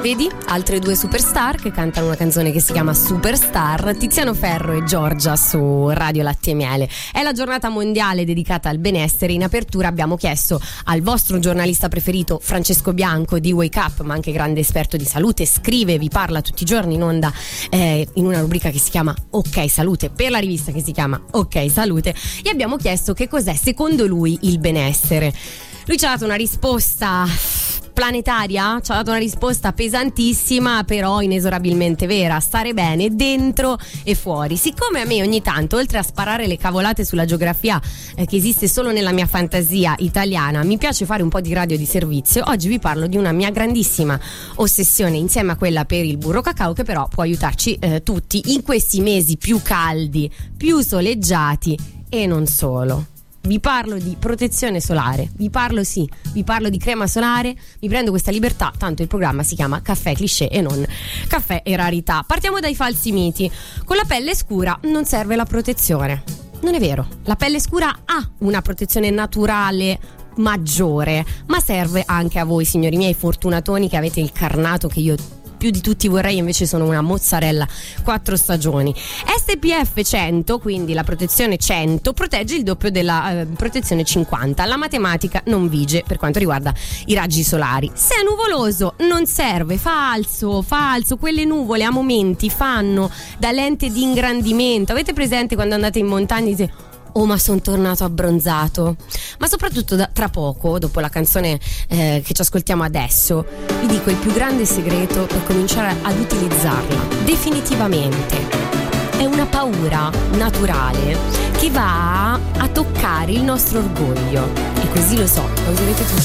Vedi? Altre due superstar che cantano una canzone che si chiama Superstar, Tiziano Ferro e Giorgia su Radio Latte e Miele. È la giornata mondiale dedicata al benessere. In apertura abbiamo chiesto al vostro giornalista preferito, Francesco Bianco di Wake Up, ma anche grande esperto di salute, scrive, vi parla tutti i giorni in onda in una rubrica che si chiama Ok Salute, per la rivista che si chiama Ok Salute, e abbiamo chiesto che cos'è secondo lui il benessere. Lui ci ha dato una risposta planetaria, ci ha dato una risposta pesantissima però inesorabilmente vera: stare bene dentro e fuori. Siccome a me ogni tanto, oltre a sparare le cavolate sulla geografia che esiste solo nella mia fantasia italiana, mi piace fare un po' di radio di servizio, oggi vi parlo di una mia grandissima ossessione insieme a quella per il burro cacao, che però può aiutarci tutti in questi mesi più caldi, più soleggiati e non solo. Vi parlo di protezione solare, vi parlo di crema solare, mi prendo questa libertà, tanto il programma si chiama Caffè Cliché e non Caffè e Rarità. Partiamo dai falsi miti. Con la pelle scura non serve la protezione. Non è vero, la pelle scura ha una protezione naturale maggiore, ma serve anche a voi, signori miei fortunatoni, che avete il carnato che io più di tutti vorrei, invece sono una mozzarella 4 stagioni. SPF 100, quindi la protezione 100, protegge il doppio della protezione 50. La matematica non vige per quanto riguarda i raggi solari. Se è nuvoloso non serve. Falso, quelle nuvole a momenti fanno da lente di ingrandimento. Avete presente quando andate in montagna e dite: oh, ma sono tornato abbronzato? Ma soprattutto tra poco, dopo la canzone che ci ascoltiamo adesso, vi dico il più grande segreto per cominciare ad utilizzarla definitivamente. È una paura naturale che va a toccare il nostro orgoglio, e così lo so, lo userete tutti.